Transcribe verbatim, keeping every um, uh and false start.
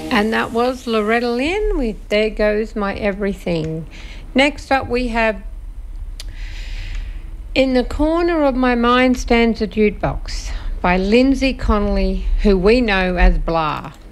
And that was Loretta Lynn with There Goes My Everything. Next up we have In the Corner of My Mind Stands a Jukebox by Lindsay Connolly, who we know as Blah.